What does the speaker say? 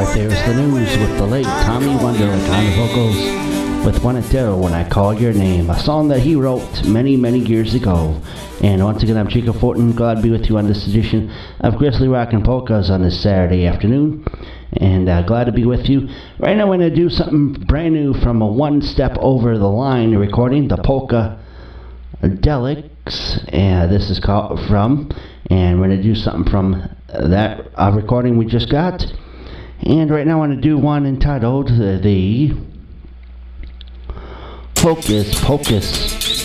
there's the news with the late Tommy Wonder on the vocals with Juanitero, When I Call Your Name, a song that he wrote many, many years ago. And once again, I'm Chico Fortin, glad to be with you on this edition of Grizzly Rock and Polkas on this Saturday afternoon. And glad to be with you. Right now, I'm going to do something brand new from a One Step Over the Line recording, the Polka Delics, and this is called from, and we're going to do something from that recording we just got. And right now I want to do one entitled the Hocus Pocus.